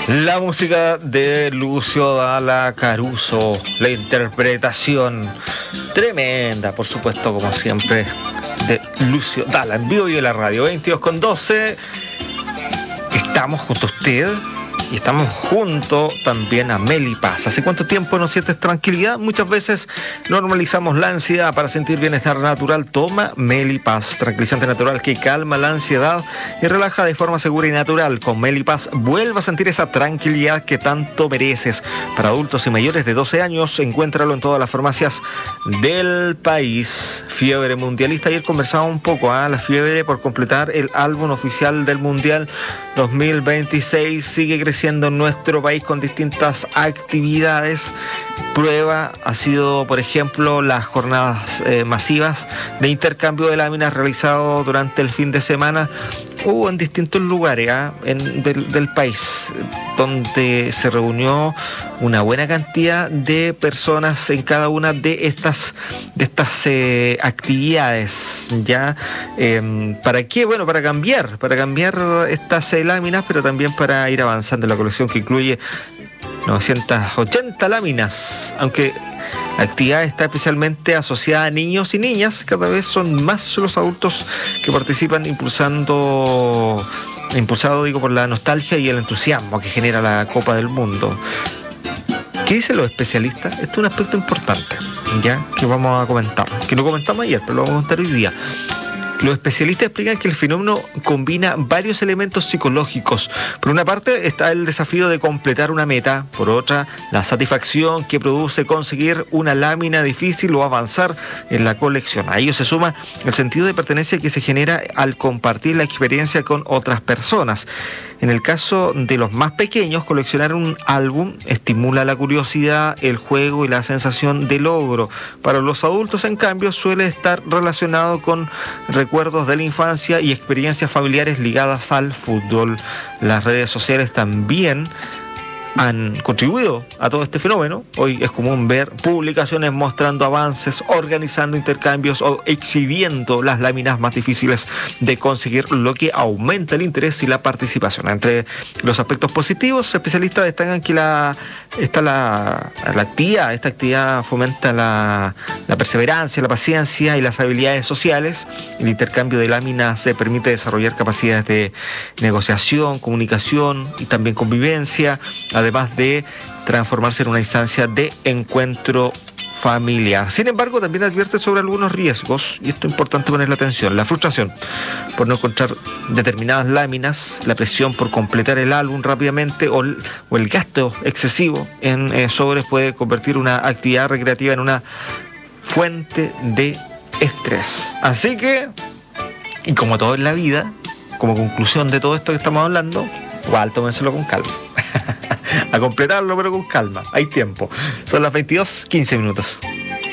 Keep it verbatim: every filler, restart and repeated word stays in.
La música de Lucio Dalla Caruso, la interpretación tremenda, por supuesto, como siempre, de Lucio Dalla en vivo y en la radio. veintidós con doce, estamos junto a usted y estamos junto también a Meli Paz. ¿Hace cuánto tiempo no sientes tranquilidad? Muchas veces normalizamos la ansiedad para sentir bienestar natural. Toma Meli Paz, tranquilizante natural que calma la ansiedad y relaja de forma segura y natural. Con Meli Paz vuelva a sentir esa tranquilidad que tanto mereces. Para adultos y mayores de doce años, encuéntralo en todas las farmacias del país. Fiebre mundialista. Ayer conversaba un poco, ¿eh? La fiebre por completar el álbum oficial del Mundial dos mil veintiséis sigue creciendo en nuestro país con distintas actividades. Prueba ha sido, por ejemplo, las jornadas eh, masivas de intercambio de láminas realizado durante el fin de semana. Hubo en distintos lugares ¿eh? en, del, del país donde se reunió una buena cantidad de personas en cada una de estas de estas eh, actividades. ¿Ya? Eh, ¿Para qué? Bueno, para cambiar, para cambiar estas eh, láminas, pero también para ir avanzando en la colección que incluye novecientas ochenta láminas, aunque la actividad está especialmente asociada a niños y niñas. Cada vez son más los adultos que participan impulsando, impulsado digo por la nostalgia y el entusiasmo que genera la Copa del Mundo. ¿Qué dicen los especialistas? Este es un aspecto importante, ya que vamos a comentar, que lo comentamos ayer, pero lo vamos a comentar hoy día. Los especialistas explican que el fenómeno combina varios elementos psicológicos. Por una parte está el desafío de completar una meta, por otra la satisfacción que produce conseguir una lámina difícil o avanzar en la colección. A ello se suma el sentido de pertenencia que se genera al compartir la experiencia con otras personas. En el caso de los más pequeños, coleccionar un álbum estimula la curiosidad, el juego y la sensación de logro. Para los adultos, en cambio, suele estar relacionado con recuerdos de la infancia y experiencias familiares ligadas al fútbol. Las redes sociales también han contribuido a todo este fenómeno. Hoy es común ver publicaciones mostrando avances, organizando intercambios o exhibiendo las láminas más difíciles de conseguir, lo que aumenta el interés y la participación. Entre los aspectos positivos, especialistas destacan que la, esta, la, la actividad, esta actividad fomenta la, la perseverancia, la paciencia y las habilidades sociales. El intercambio de láminas se permite desarrollar capacidades de negociación, comunicación y también convivencia, además de transformarse en una instancia de encuentro familiar. Sin embargo, también advierte sobre algunos riesgos, y esto es importante ponerle atención: la frustración por no encontrar determinadas láminas, la presión por completar el álbum rápidamente o el, o el gasto excesivo en eh, sobres puede convertir una actividad recreativa en una fuente de estrés. Así que, y como todo en la vida, como conclusión de todo esto que estamos hablando, igual tómenselo con calma. A completarlo, pero con calma. Hay tiempo. Son las veintidós, quince minutos.